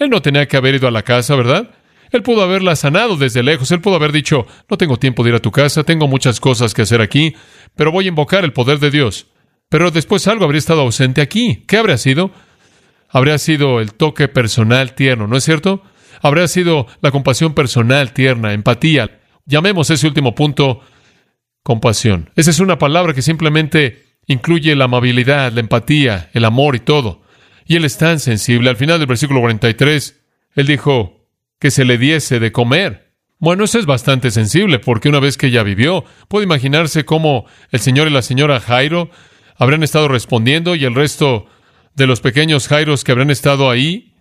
Él no tenía que haber ido a la casa, ¿verdad? Él pudo haberla sanado desde lejos. Él pudo haber dicho, no tengo tiempo de ir a tu casa, tengo muchas cosas que hacer aquí, pero voy a invocar el poder de Dios. Pero después algo habría estado ausente aquí. ¿Qué habría sido? Habría sido el toque personal tierno, ¿no es cierto? Habría sido la compasión personal tierna, empatía. Llamemos ese último punto compasión. Esa es una palabra que simplemente incluye la amabilidad, la empatía, el amor y todo. Y Él es tan sensible. Al final del versículo 43, Él dijo que se le diese de comer. Bueno, eso es bastante sensible, porque una vez que ella vivió, puede imaginarse cómo el señor y la señora Jairo habrían estado respondiendo y el resto de los pequeños Jairos que habrían estado ahí.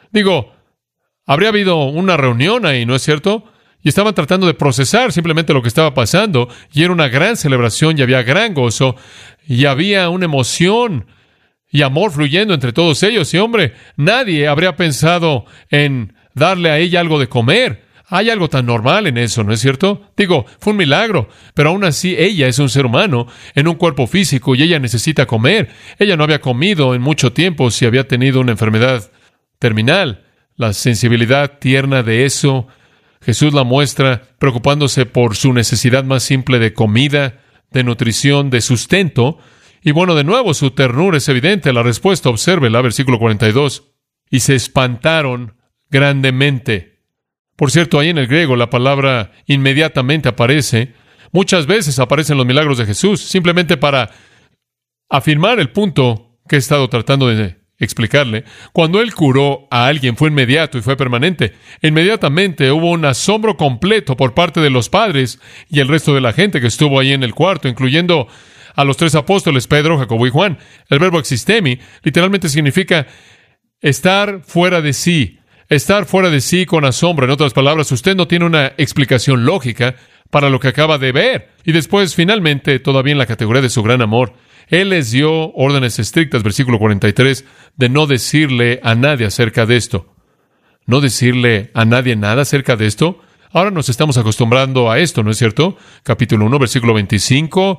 Habría habido una reunión ahí, ¿no es cierto? Y estaban tratando de procesar simplemente lo que estaba pasando, y era una gran celebración, y había gran gozo, y había una emoción y amor fluyendo entre todos ellos. Y hombre, nadie habría pensado en darle a ella algo de comer. Hay algo tan normal en eso, ¿no es cierto? Fue un milagro, pero aún así ella es un ser humano en un cuerpo físico y ella necesita comer. Ella no había comido en mucho tiempo si había tenido una enfermedad terminal. La sensibilidad tierna de eso, Jesús la muestra preocupándose por su necesidad más simple de comida, de nutrición, de sustento. Y bueno, de nuevo, su ternura es evidente. La respuesta, obsérvela, versículo 42. Y se espantaron grandemente. Por cierto, ahí en el griego la palabra inmediatamente aparece. Muchas veces aparecen los milagros de Jesús, simplemente para afirmar el punto que he estado tratando de explicarle. Cuando Él curó a alguien fue inmediato y fue permanente. Inmediatamente hubo un asombro completo por parte de los padres y el resto de la gente que estuvo ahí en el cuarto, incluyendo a los 3 apóstoles, Pedro, Jacobo y Juan. El verbo existemi literalmente significa estar fuera de sí. Estar fuera de sí con asombro. En otras palabras, usted no tiene una explicación lógica para lo que acaba de ver. Y después, finalmente, todavía en la categoría de su gran amor, Él les dio órdenes estrictas, versículo 43, de no decirle a nadie acerca de esto. ¿No decirle a nadie nada acerca de esto? Ahora nos estamos acostumbrando a esto, ¿no es cierto? Capítulo 1, versículo 25,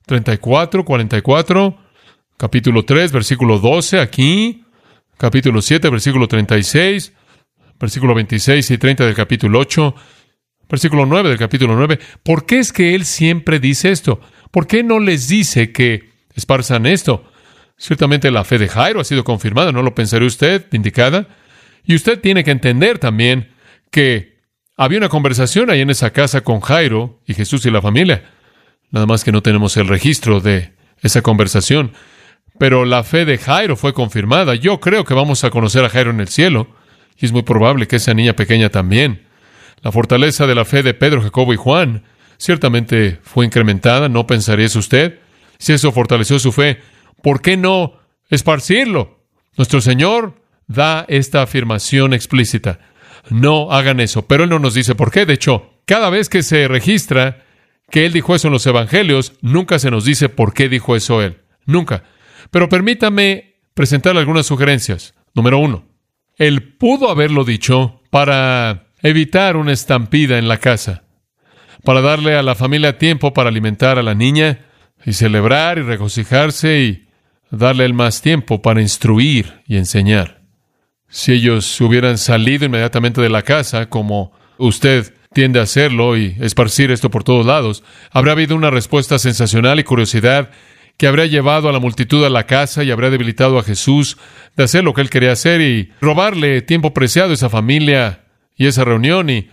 34, 44, capítulo 3, versículo 12, aquí, capítulo 7, versículo 36, versículo 26 y 30 del capítulo 8, versículo 9 del capítulo 9. ¿Por qué es que Él siempre dice esto? ¿Por qué no les dice que esparzan esto? Ciertamente la fe de Jairo ha sido confirmada, ¿no lo pensaría usted, indicada? Y usted tiene que entender también que había una conversación ahí en esa casa con Jairo y Jesús y la familia. Nada más que no tenemos el registro de esa conversación. Pero la fe de Jairo fue confirmada. Yo creo que vamos a conocer a Jairo en el cielo. Y es muy probable que esa niña pequeña también. La fortaleza de la fe de Pedro, Jacobo y Juan ciertamente fue incrementada. ¿No pensaría eso usted? Si eso fortaleció su fe, ¿por qué no esparcirlo? Nuestro Señor da esta afirmación explícita. No hagan eso. Pero Él no nos dice por qué. De hecho, cada vez que se registra que Él dijo eso en los evangelios, nunca se nos dice por qué dijo eso Él. Nunca. Pero permítame presentarle algunas sugerencias. Número 1. Él pudo haberlo dicho para evitar una estampida en la casa, para darle a la familia tiempo para alimentar a la niña y celebrar y regocijarse y darle el más tiempo para instruir y enseñar. Si ellos hubieran salido inmediatamente de la casa, como usted tiende a hacerlo y esparcir esto por todos lados, habría habido una respuesta sensacional y curiosidad que habría llevado a la multitud a la casa y habría debilitado a Jesús de hacer lo que Él quería hacer y robarle tiempo preciado a esa familia y esa reunión. Y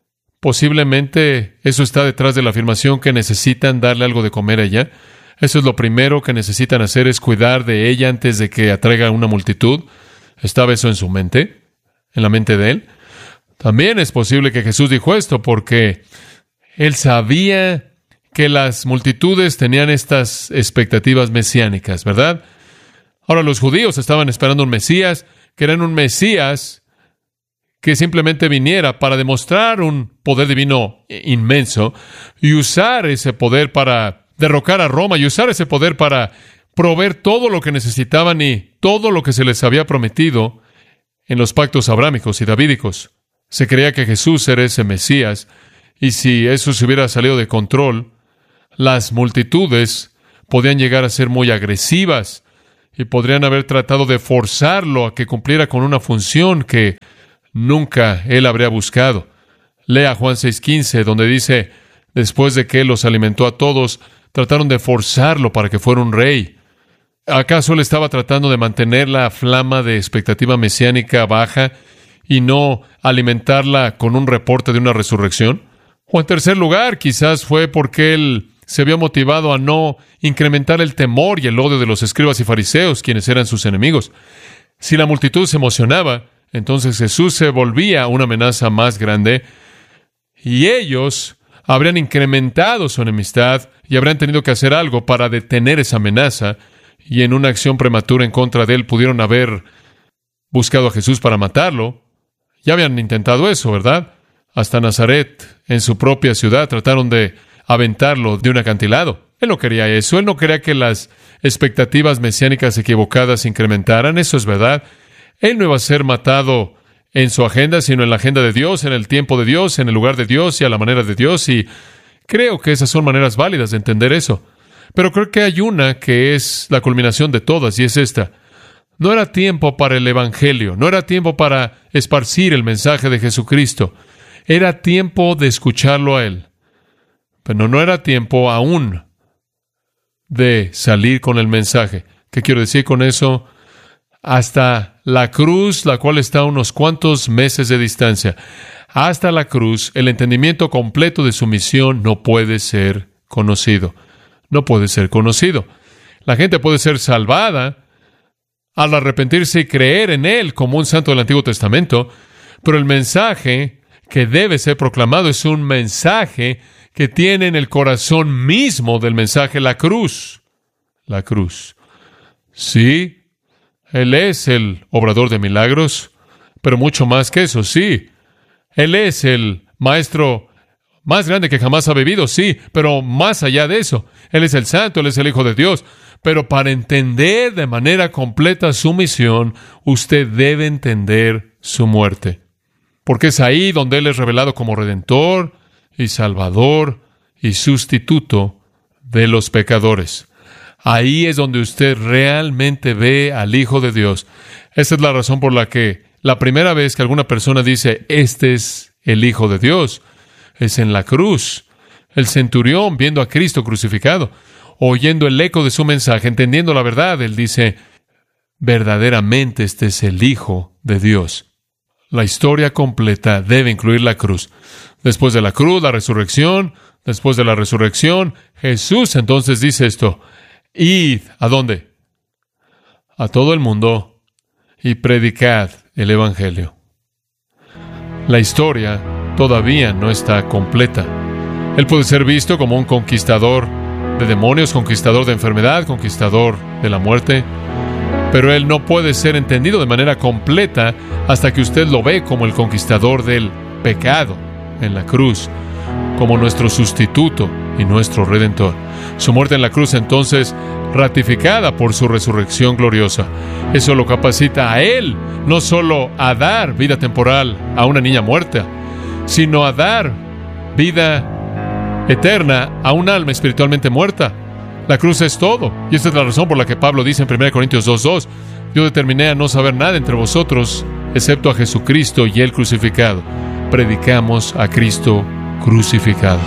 posiblemente eso está detrás de la afirmación que necesitan darle algo de comer a ella. Eso es lo primero que necesitan hacer, es cuidar de ella antes de que atraiga una multitud. ¿Estaba eso en su mente? ¿En la mente de Él? También es posible que Jesús dijo esto porque Él sabía que las multitudes tenían estas expectativas mesiánicas, ¿verdad? Ahora, los judíos estaban esperando un Mesías, que era un Mesías que simplemente viniera para demostrar un poder divino inmenso y usar ese poder para derrocar a Roma y usar ese poder para proveer todo lo que necesitaban y todo lo que se les había prometido en los pactos abrámicos y davídicos. Se creía que Jesús era ese Mesías, y si eso se hubiera salido de control, las multitudes podían llegar a ser muy agresivas y podrían haber tratado de forzarlo a que cumpliera con una función que nunca él habría buscado. Lea Juan 6:15, donde dice, después de que él los alimentó a todos, trataron de forzarlo para que fuera un rey. ¿Acaso él estaba tratando de mantener la flama de expectativa mesiánica baja y no alimentarla con un reporte de una resurrección? O en tercer lugar, quizás fue porque él se vio motivado a no incrementar el temor y el odio de los escribas y fariseos, quienes eran sus enemigos. Si la multitud se emocionaba, entonces Jesús se volvía una amenaza más grande y ellos habrían incrementado su enemistad y habrían tenido que hacer algo para detener esa amenaza, y en una acción prematura en contra de él pudieron haber buscado a Jesús para matarlo. Ya habían intentado eso, ¿verdad? Hasta Nazaret, en su propia ciudad, trataron de aventarlo de un acantilado. Él no quería eso. Él no quería que las expectativas mesiánicas equivocadas se incrementaran. Eso es verdad. Él no iba a ser matado en su agenda, sino en la agenda de Dios, en el tiempo de Dios, en el lugar de Dios y a la manera de Dios. Y creo que esas son maneras válidas de entender eso. Pero creo que hay una que es la culminación de todas, y es esta. No era tiempo para el Evangelio. No era tiempo para esparcir el mensaje de Jesucristo. Era tiempo de escucharlo a Él. Pero no era tiempo aún de salir con el mensaje. ¿Qué quiero decir con eso? Hasta la cruz, la cual está a unos cuantos meses de distancia, hasta la cruz, el entendimiento completo de su misión no puede ser conocido. No puede ser conocido. La gente puede ser salvada al arrepentirse y creer en Él como un santo del Antiguo Testamento, pero el mensaje que debe ser proclamado es un mensaje que tiene en el corazón mismo del mensaje la cruz. La cruz. Sí, Él es el obrador de milagros, pero mucho más que eso, sí. Él es el maestro más grande que jamás ha vivido, sí, pero más allá de eso, Él es el santo, Él es el Hijo de Dios. Pero para entender de manera completa su misión, usted debe entender su muerte. Porque es ahí donde Él es revelado como Redentor y Salvador y sustituto de los pecadores. Ahí es donde usted realmente ve al Hijo de Dios. Esa es la razón por la que la primera vez que alguna persona dice, este es el Hijo de Dios, es en la cruz. El centurión viendo a Cristo crucificado, oyendo el eco de su mensaje, entendiendo la verdad, él dice, verdaderamente este es el Hijo de Dios. La historia completa debe incluir la cruz. Después de la cruz, la resurrección. Después de la resurrección, Jesús entonces dice esto, id, ¿a dónde? A todo el mundo y predicad el Evangelio. La historia todavía no está completa. Él puede ser visto como un conquistador de demonios, conquistador de enfermedad, conquistador de la muerte, pero Él no puede ser entendido de manera completa hasta que usted lo ve como el conquistador del pecado en la cruz, como nuestro sustituto y nuestro Redentor. Su muerte en la cruz, entonces, ratificada por su resurrección gloriosa. Eso lo capacita a Él, no solo a dar vida temporal a una niña muerta, sino a dar vida eterna a un alma espiritualmente muerta. La cruz es todo. Y esta es la razón por la que Pablo dice en 1 Corintios 2:2, yo determiné a no saber nada entre vosotros, excepto a Jesucristo y Él crucificado. Predicamos a Cristo crucificado.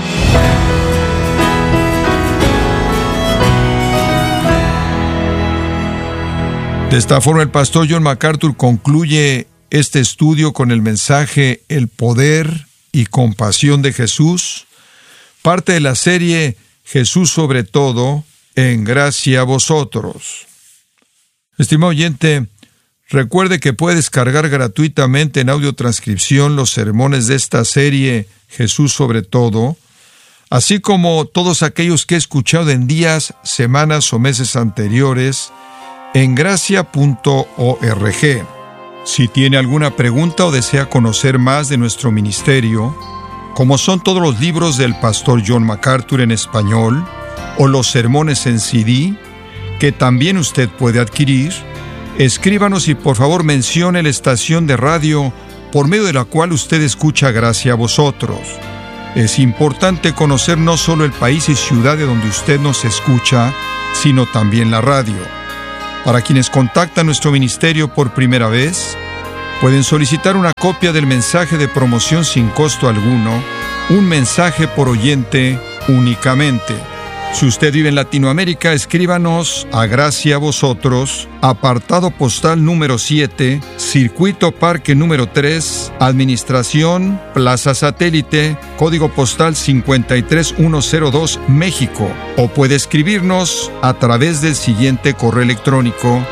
De esta forma, el pastor John MacArthur concluye este estudio con el mensaje El poder y compasión de Jesús, parte de la serie Jesús sobre todo, en gracia a vosotros. Estimado oyente, recuerde que puede descargar gratuitamente en audiotranscripción los sermones de esta serie Jesús sobre todo, así como todos aquellos que he escuchado en días, semanas o meses anteriores en gracia.org. Si tiene alguna pregunta o desea conocer más de nuestro ministerio, como son todos los libros del pastor John MacArthur en español, o los sermones en CD, que también usted puede adquirir, escríbanos y por favor mencione la estación de radio por medio de la cual usted escucha Gracia a vosotros. Es importante conocer no solo el país y ciudad de donde usted nos escucha, sino también la radio. Para quienes contactan nuestro ministerio por primera vez, pueden solicitar una copia del mensaje de promoción sin costo alguno, un mensaje por oyente únicamente. Si usted vive en Latinoamérica, escríbanos a Gracia a Vosotros, apartado postal número 7, Circuito Parque número 3, Administración, Plaza Satélite, código postal 53102, México. O puede escribirnos a través del siguiente correo electrónico: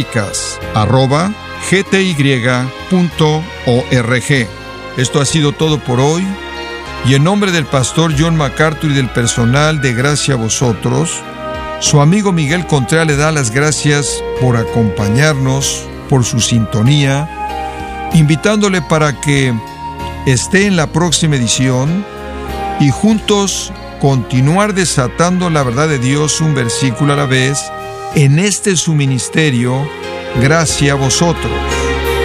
americas@gty.org. Esto ha sido todo por hoy. Y en nombre del pastor John MacArthur y del personal de Gracia a Vosotros, su amigo Miguel Contreras le da las gracias por acompañarnos, por su sintonía, invitándole para que esté en la próxima edición y juntos continuar desatando la verdad de Dios un versículo a la vez en este su ministerio, Gracia a Vosotros.